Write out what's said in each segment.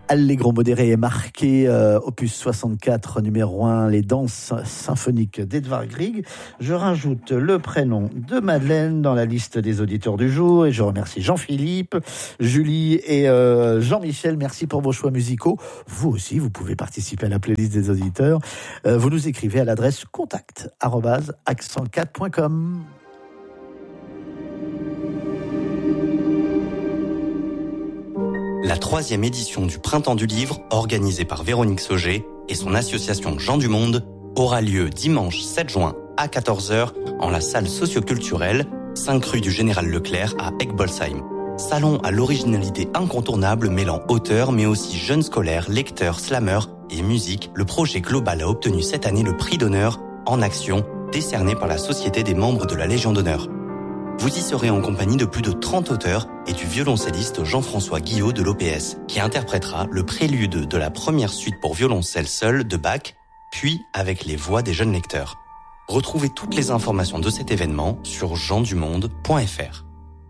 Allegro modéré et marqué, opus 64, numéro 1, les danses symphoniques d'Edvard Grieg. Je rajoute le prénom de Madeleine dans la liste des auditeurs du jour et je remercie Jean-Philippe, Julie et Jean-Michel. Merci pour vos choix musicaux. Vous aussi, vous pouvez participer à la playlist des auditeurs. Vous nous écrivez à l'adresse contact@accent4.com. La 3e édition du Printemps du Livre, organisée par Véronique Sauger et son association Gens du Monde, aura lieu dimanche 7 juin à 14h en la salle socioculturelle 5 rue du Général Leclerc à Egbolsheim. Salon à l'originalité incontournable mêlant auteurs mais aussi jeunes scolaires, lecteurs, slameurs et musique, le projet global a obtenu cette année le prix d'honneur en action décerné par la Société des membres de la Légion d'honneur. Vous y serez en compagnie de plus de 30 auteurs et du violoncelliste Jean-François Guillot de l'OPS, qui interprétera le prélude de la première suite pour violoncelle seul de Bach, puis avec les voix des jeunes lecteurs. Retrouvez toutes les informations de cet événement sur gendumonde.fr.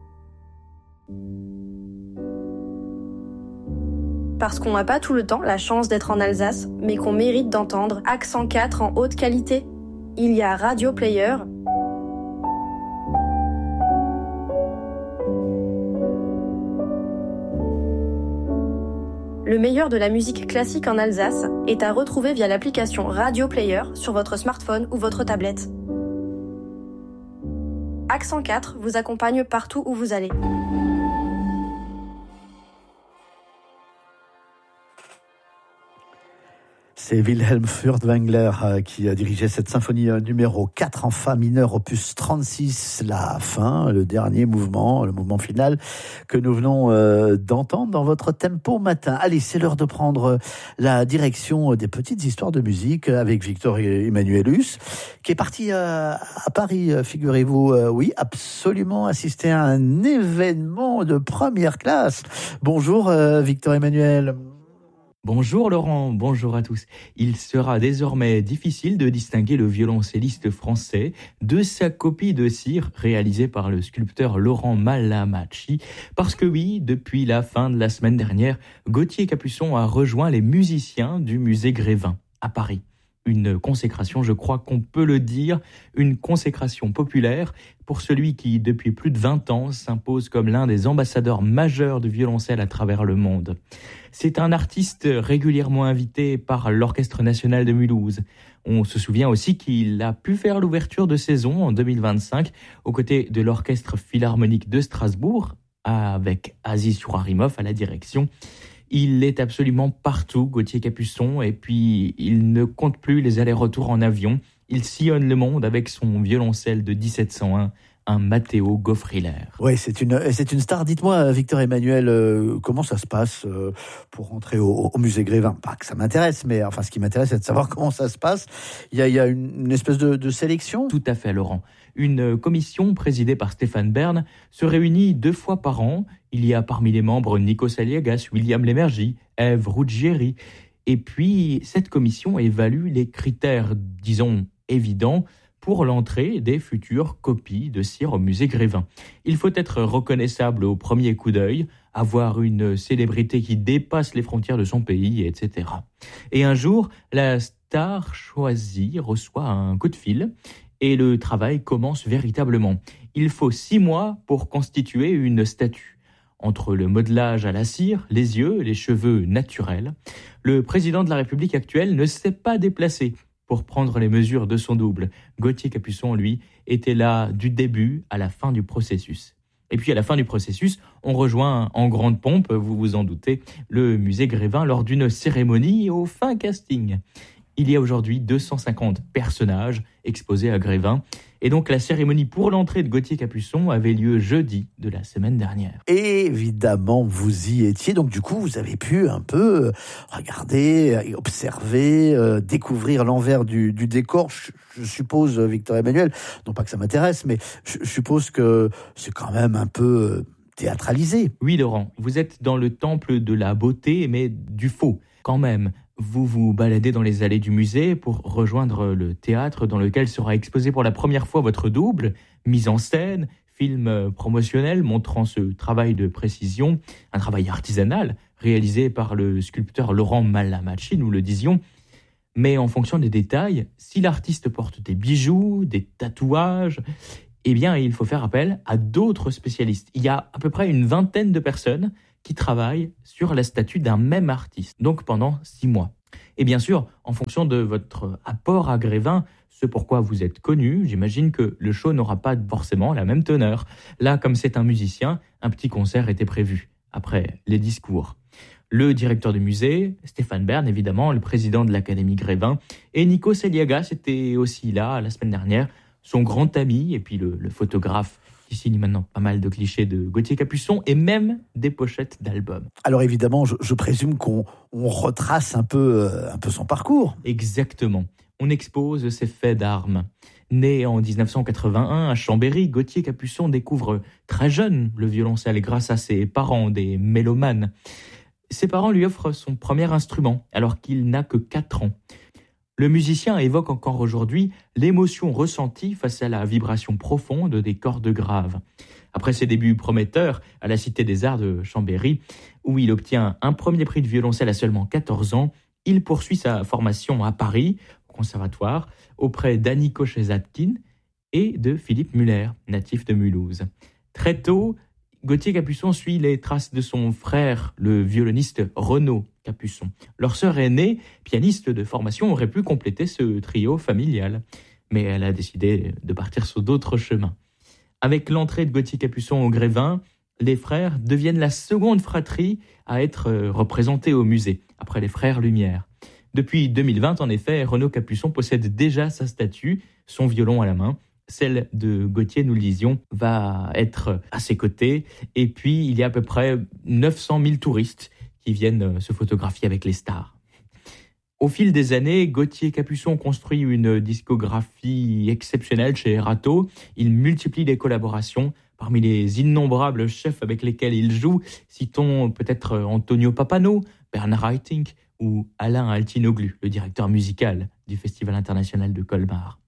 Parce qu'on n'a pas tout le temps la chance d'être en Alsace, mais qu'on mérite d'entendre Accent 4 en haute qualité. Il y a Radio Player. Le meilleur de la musique classique en Alsace est à retrouver via l'application Radio Player sur votre smartphone ou votre tablette. Accent 4 vous accompagne partout où vous allez. C'est Wilhelm Furtwängler qui a dirigé cette symphonie numéro 4 en fa mineur, opus 36, la fin, le dernier mouvement, le mouvement final que nous venons d'entendre dans votre tempo matin. Allez, c'est l'heure de prendre la direction des petites histoires de musique avec Victor Emmanuelus, qui est parti à Paris, figurez-vous, oui, absolument assister à un événement de première classe. Bonjour Victor Emmanuel. Bonjour Laurent, bonjour à tous. Il sera désormais difficile de distinguer le violoncelliste français de sa copie de cire réalisée par le sculpteur Laurent Malamacci, parce que oui, depuis la fin de la semaine dernière, Gauthier Capuçon a rejoint les musiciens du musée Grévin à Paris. Une consécration, je crois qu'on peut le dire, une consécration populaire pour celui qui, depuis plus de 20 ans, s'impose comme l'un des ambassadeurs majeurs du violoncelle à travers le monde. C'est un artiste régulièrement invité par l'Orchestre national de Mulhouse. On se souvient aussi qu'il a pu faire l'ouverture de saison en 2025 aux côtés de l'Orchestre philharmonique de Strasbourg, avec Aziz Chourarimov à la direction. Il est absolument partout, Gauthier Capuçon, et puis il ne compte plus les allers-retours en avion. Il sillonne le monde avec son violoncelle de 1701, un Matteo Goffriller. Oui, c'est une star. Dites-moi, Victor Emmanuel, comment ça se passe pour rentrer au musée Grévin? Pas que ça m'intéresse, mais enfin, ce qui m'intéresse, c'est de savoir comment ça se passe. Il y a une espèce de sélection? Tout à fait, Laurent. Une commission présidée par Stéphane Bern se réunit 2 fois par an. Il y a parmi les membres Nico Saliagas, William Lémergie, Ève Ruggieri. Et puis, cette commission évalue les critères, disons, évidents pour l'entrée des futures copies de cire au musée Grévin. Il faut être reconnaissable au premier coup d'œil, avoir une célébrité qui dépasse les frontières de son pays, etc. Et un jour, la star choisie reçoit un coup de fil et le travail commence véritablement. Il faut 6 mois pour constituer une statue. Entre le modelage à la cire, les yeux, les cheveux naturels, le président de la République actuelle ne s'est pas déplacé pour prendre les mesures de son double. Gauthier Capuçon, lui, était là du début à la fin du processus. Et puis à la fin du processus, on rejoint en grande pompe, vous vous en doutez, le musée Grévin lors d'une cérémonie au fin casting. Il y a aujourd'hui 250 personnages exposés à Grévin. Et donc la cérémonie pour l'entrée de Gauthier Capuçon avait lieu jeudi de la semaine dernière. Évidemment, vous y étiez. Donc du coup, vous avez pu un peu regarder, observer, découvrir l'envers du décor. Je suppose, Victor Emmanuel, non pas que ça m'intéresse, mais je suppose que c'est quand même un peu théâtralisé. Oui, Laurent, vous êtes dans le temple de la beauté, mais du faux, quand même. Vous vous baladez dans les allées du musée pour rejoindre le théâtre dans lequel sera exposé pour la première fois votre double, mise en scène, film promotionnel montrant ce travail de précision, un travail artisanal réalisé par le sculpteur Laurent Malamacci, nous le disions. Mais en fonction des détails, si l'artiste porte des bijoux, des tatouages, eh bien, il faut faire appel à d'autres spécialistes. Il y a à peu près une vingtaine de personnes qui travaillent sur la statue d'un même artiste, donc pendant 6 mois. Et bien sûr, en fonction de votre apport à Grévin, ce pourquoi vous êtes connu, j'imagine que le show n'aura pas forcément la même teneur. Là, comme c'est un musicien, un petit concert était prévu, après les discours. Le directeur du musée, Stéphane Bern, évidemment, le président de l'Académie Grévin, et Nikos Aliagas était aussi là la semaine dernière, son grand ami, et puis le photographe qui signe maintenant pas mal de clichés de Gauthier Capuçon, et même des pochettes d'albums. Alors évidemment, je présume qu'on retrace un peu son parcours. Exactement. On expose ses faits d'armes. Né en 1981 à Chambéry, Gauthier Capuçon découvre très jeune le violoncelle grâce à ses parents, des mélomanes. Ses parents lui offrent son premier instrument alors qu'il n'a que 4 ans. Le musicien évoque encore aujourd'hui l'émotion ressentie face à la vibration profonde des cordes graves. Après ses débuts prometteurs à la Cité des Arts de Chambéry, où il obtient un premier prix de violoncelle à seulement 14 ans, il poursuit sa formation à Paris, au conservatoire, auprès d'Annie Cochet-Zadkine et de Philippe Muller, natif de Mulhouse. Très tôt, Gauthier Capuçon suit les traces de son frère, le violoniste Renaud Capuçon. Leur sœur aînée, pianiste de formation, aurait pu compléter ce trio familial. Mais elle a décidé de partir sur d'autres chemins. Avec l'entrée de Gauthier Capuçon au Grévin, les frères deviennent la seconde fratrie à être représentée au musée, après les frères Lumière. Depuis 2020, en effet, Renaud Capuçon possède déjà sa statue, son violon à la main. Celle de Gauthier, nous le disions, va être à ses côtés. Et puis, il y a à peu près 900 000 touristes qui viennent se photographier avec les stars. Au fil des années, Gauthier Capuçon construit une discographie exceptionnelle chez Erato. Il multiplie les collaborations. Parmi les innombrables chefs avec lesquels il joue, citons peut-être Antonio Papano, Bernard Haitink ou Alain Altinoglu, le directeur musical du Festival international de Colmar.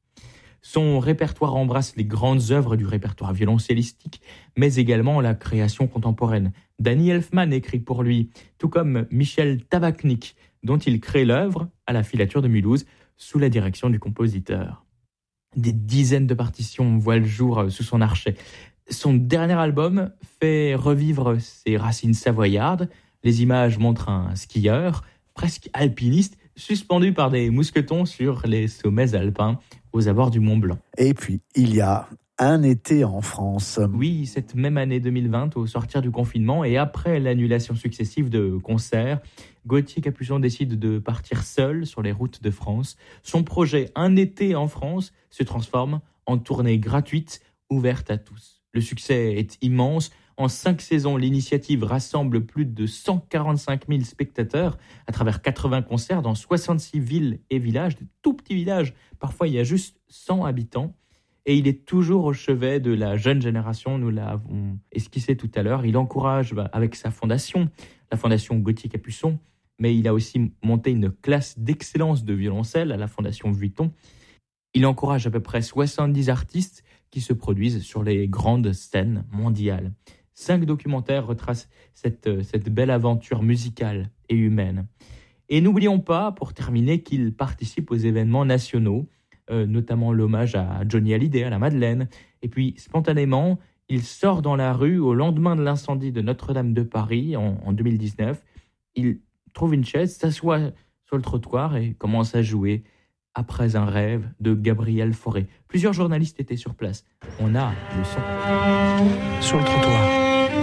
Son répertoire embrasse les grandes œuvres du répertoire violoncellistique, mais également la création contemporaine. Danny Elfman écrit pour lui, tout comme Michel Tabachnik, dont il crée l'œuvre à la Filature de Mulhouse, sous la direction du compositeur. Des dizaines de partitions voient le jour sous son archet. Son dernier album fait revivre ses racines savoyardes. Les images montrent un skieur, presque alpiniste, suspendu par des mousquetons sur les sommets alpins, aux abords du Mont Blanc. Et puis, il y a un été en France. Oui, cette même année 2020, au sortir du confinement et après l'annulation successive de concerts, Gauthier Capuçon décide de partir seul sur les routes de France. Son projet Un été en France se transforme en tournée gratuite, ouverte à tous. Le succès est immense. En 5 saisons, l'initiative rassemble plus de 145 000 spectateurs à travers 80 concerts dans 66 villes et villages, de tout petits villages. Parfois, il y a juste 100 habitants. Et il est toujours au chevet de la jeune génération, nous l'avons esquissé tout à l'heure. Il encourage avec sa fondation, la fondation Gauthier Capuçon, mais il a aussi monté une classe d'excellence de violoncelle à la fondation Vuitton. Il encourage à peu près 70 artistes qui se produisent sur les grandes scènes mondiales. 5 documentaires retracent cette belle aventure musicale et humaine. Et n'oublions pas, pour terminer, qu'il participe aux événements nationaux, notamment l'hommage à Johnny Hallyday, à la Madeleine. Et puis, spontanément, il sort dans la rue au lendemain de l'incendie de Notre-Dame de Paris en 2019. Il trouve une chaise, s'assoit sur le trottoir et commence à jouer Après un rêve de Gabriel Fauré. Plusieurs journalistes étaient sur place. On a le son. Sur le trottoir.